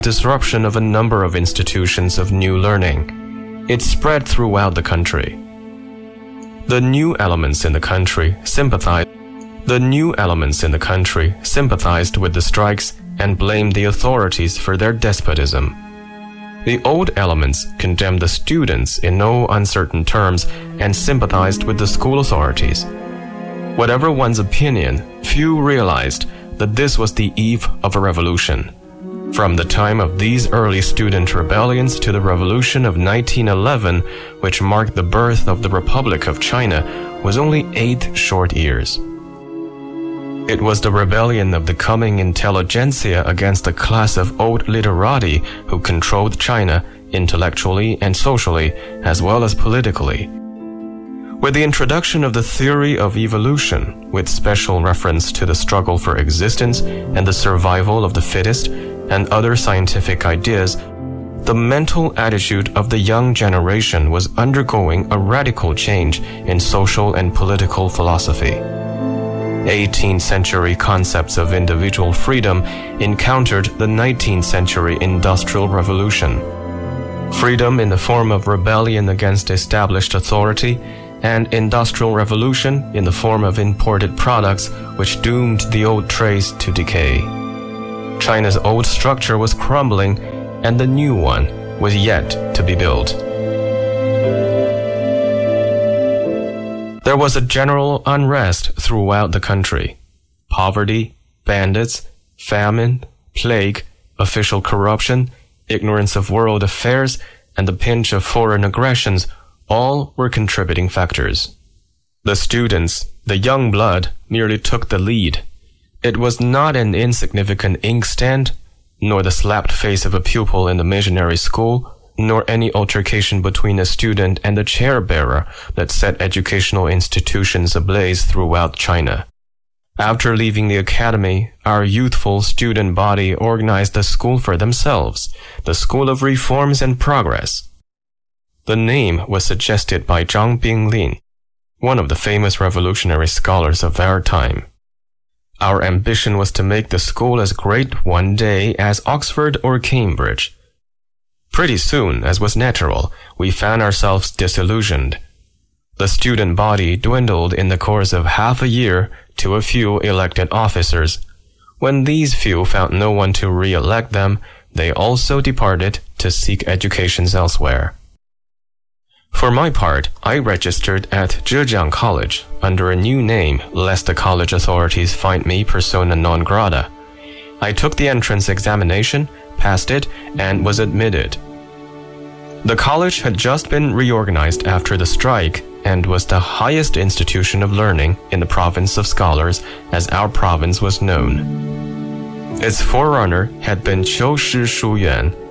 disruption of a number of institutions of new learning. It spread throughout the country. The new elements in the country sympathized with the strikes and blamed the authorities for their despotism. The old elements condemned the students in no uncertain terms and sympathized with the school authorities. Whatever one's opinion, few realized that this was the eve of a revolution. From the time of these early student rebellions to the Revolution of 1911, which marked the birth of the Republic of China, was only 8 short years. It was the rebellion of the coming intelligentsia against a class of old literati who controlled China intellectually and socially, as well as politically. With the introduction of the theory of evolution, with special reference to the struggle for existence and the survival of the fittest, and other scientific ideas, the mental attitude of the young generation was undergoing a radical change in social and political philosophy. 18th century concepts of individual freedom encountered the 19th century Industrial Revolution. Freedom in the form of rebellion against established authority, and Industrial Revolution in the form of imported products which doomed the old trades to decay. China's old structure was crumbling, and the new one was yet to be built. There was a general unrest throughout the country. Poverty, bandits, famine, plague, official corruption, ignorance of world affairs, and the pinch of foreign aggressions all were contributing factors. The students, the young blood, merely took the lead. It was not an insignificant inkstand, nor the slapped face of a pupil in the missionary school, nor any altercation between a student and the chair-bearer that set educational institutions ablaze throughout China. After leaving the academy, our youthful student body organized a school for themselves, the School of Reforms and Progress. The name was suggested by Zhang Binglin, one of the famous revolutionary scholars of our time. Our ambition was to make the school as great one day as Oxford or Cambridge. Pretty soon, as was natural, we found ourselves disillusioned. The student body dwindled in the course of half a year to a few elected officers. When these few found no one to re-elect them, they also departed to seek educations elsewhere. For my part, I registered at Zhejiang College under a new name lest the college authorities find me persona non grata. I took the entrance examination, passed it, and was admitted. The college had just been reorganized after the strike and was the highest institution of learning in the province of scholars as our province was known. Its forerunner had been Qiushi Shuyuan,